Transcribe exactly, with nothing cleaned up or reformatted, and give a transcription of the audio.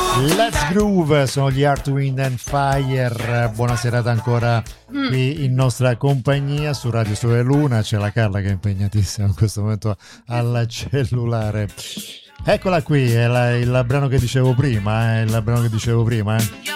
Let's Groove, sono gli Earth, Wind and Fire. Buona serata ancora Mm. qui in nostra compagnia su Radio Sole Luna. C'è la Carla che è impegnatissima in questo momento al cellulare. Eccola qui, è la- il brano che dicevo prima, eh, il brano che dicevo prima. Eh.